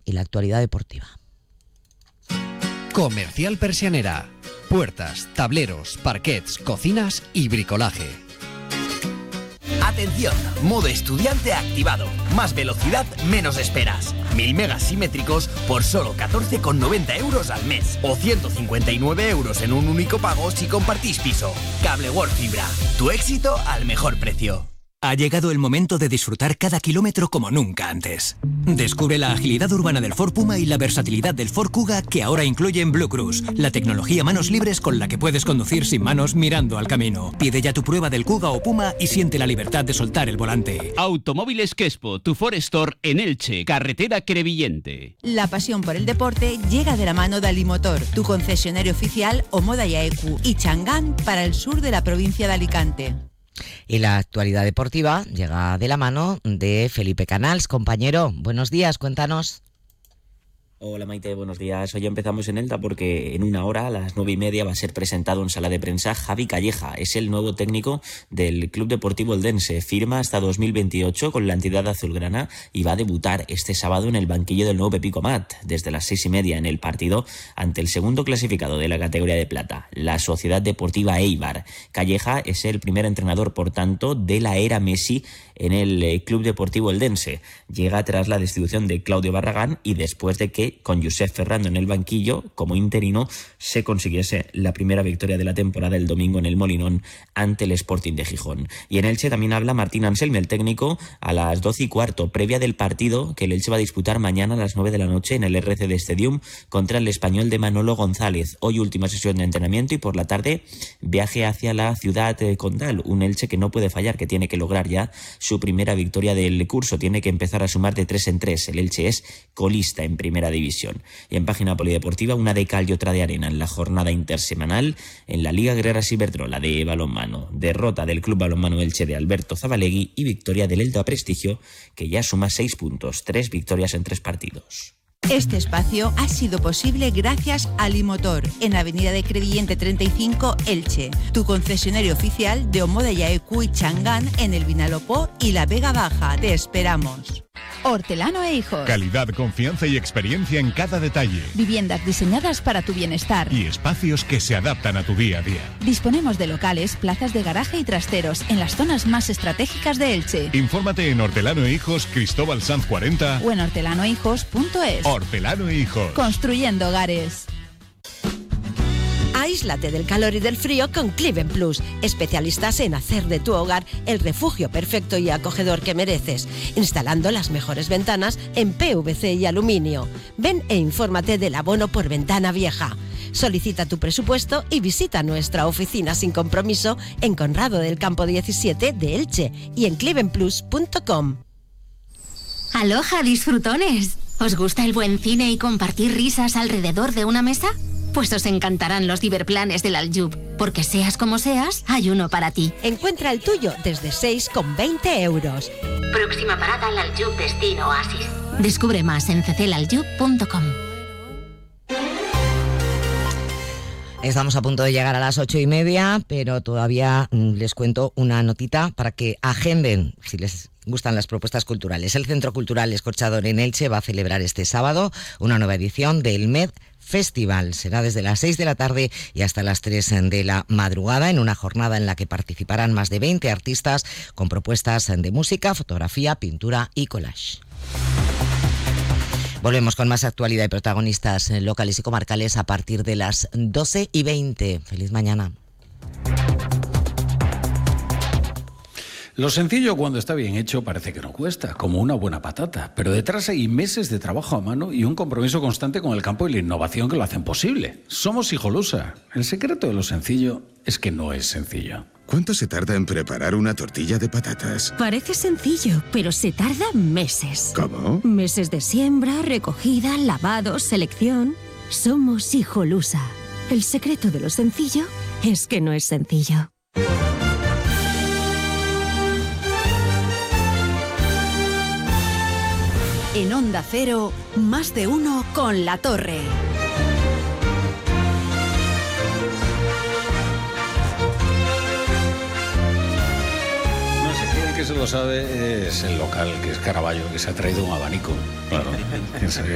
y la actualidad deportiva. Comercial Persianera. Puertas, tableros, parquets, cocinas y bricolaje. Atención, modo estudiante activado. Más velocidad, menos esperas. 1000 megas simétricos por solo 14,90 euros al mes. O 159 euros en un único pago si compartís piso. Cable World Fibra. Tu éxito al mejor precio. Ha llegado el momento de disfrutar cada kilómetro como nunca antes. Descubre la agilidad urbana del Ford Puma y la versatilidad del Ford Kuga, que ahora incluyen Blue Cruise, la tecnología manos libres con la que puedes conducir sin manos mirando al camino. Pide ya tu prueba del Kuga o Puma y siente la libertad de soltar el volante. Automóviles Quespo, tu Ford Store en Elche, carretera Crevillente. La pasión por el deporte llega de la mano de Alimotor, tu concesionario oficial Omoda Yaeku y Changán para el sur de la provincia de Alicante. Y la actualidad deportiva llega de la mano de Felipe Canals. Compañero, buenos días, cuéntanos. Hola Maite, buenos días. Hoy empezamos en Elda porque en una hora, a las 9:30, va a ser presentado en sala de prensa Javi Calleja. Es el nuevo técnico del Club Deportivo Eldense. Firma hasta 2028 con la entidad azulgrana y va a debutar este sábado en el banquillo del nuevo Pepico Mat, desde las 6:30 en el partido ante el segundo clasificado de la categoría de plata, la Sociedad Deportiva Eibar. Calleja es el primer entrenador, por tanto, de la era Messi en el Club Deportivo Eldense. Llega tras la destitución de Claudio Barragán y después de que, con Josep Ferrando en el banquillo, como interino, se consiguiese la primera victoria de la temporada el domingo en el Molinón ante el Sporting de Gijón. Y en Elche también habla Martín Anselmi, el técnico, a las 12:15, previa del partido que el Elche va a disputar mañana a las 9 de la noche en el RCD Stadium contra el Español de Manolo González. Hoy última sesión de entrenamiento y por la tarde viaje hacia la ciudad condal, un Elche que no puede fallar, que tiene que lograr ya su primera victoria del curso, tiene que empezar a sumar de 3 en 3. El Elche es colista en primera división. Y en página polideportiva, una de cal y otra de arena en la jornada intersemanal en la Liga Guerreras Iberdrola de balonmano. Derrota del Club Balonmano Elche de Alberto Zabalegui y victoria del Elda Prestigio, que ya suma 6 puntos, 3 victorias en 3 partidos. Este espacio ha sido posible gracias a Alimotor, en Avenida de Crevillente 35, Elche, tu concesionario oficial de Omoda Yaeku y Changán en el Vinalopó y la Vega Baja. Te esperamos. Hortelano e Hijos. Calidad, confianza y experiencia en cada detalle. Viviendas diseñadas para tu bienestar. Y espacios que se adaptan a tu día a día. Disponemos de locales, plazas de garaje y trasteros en las zonas más estratégicas de Elche. Infórmate en Hortelano e Hijos, Cristóbal Sanz 40 o en hortelanohijos.es. Hortelano e Hijos. Construyendo hogares. Aíslate del calor y del frío con Cliven Plus, especialistas en hacer de tu hogar el refugio perfecto y acogedor que mereces, instalando las mejores ventanas en PVC y aluminio. Ven e infórmate del abono por ventana vieja. Solicita tu presupuesto y visita nuestra oficina sin compromiso en Conrado del Campo 17 de Elche y en clivenplus.com. Aloha, disfrutones. ¿Os gusta el buen cine y compartir risas alrededor de una mesa? Pues os encantarán los Diverplanes del Aljub, porque seas como seas, hay uno para ti. Encuentra el tuyo desde 6,20 euros. Próxima parada al Aljub Destino Oasis. Descubre más en cclaljub.com. Estamos a punto de llegar a las 8:30, pero todavía les cuento una notita para que agenden, si les gustan las propuestas culturales. El Centro Cultural Escorchador en Elche va a celebrar este sábado una nueva edición del MED Festival. Será desde las 6 de la tarde y hasta las 3 de la madrugada, en una jornada en la que participarán más de 20 artistas con propuestas de música, fotografía, pintura y collage. Volvemos con más actualidad y protagonistas locales y comarcales a partir de las 12:20. Feliz mañana. Lo sencillo, cuando está bien hecho, parece que no cuesta, como una buena patata. Pero detrás hay meses de trabajo a mano y un compromiso constante con el campo y la innovación que lo hacen posible. Somos Hijolusa. El secreto de lo sencillo es que no es sencillo. ¿Cuánto se tarda en preparar una tortilla de patatas? Parece sencillo, pero se tarda meses. ¿Cómo? Meses de siembra, recogida, lavado, selección. Somos Hijolusa. El secreto de lo sencillo es que no es sencillo. En Onda Cero, más de uno con La Torre. No sé, quién que se lo sabe es el local, que es Caraballo, que se ha traído un abanico. Claro, quién sabe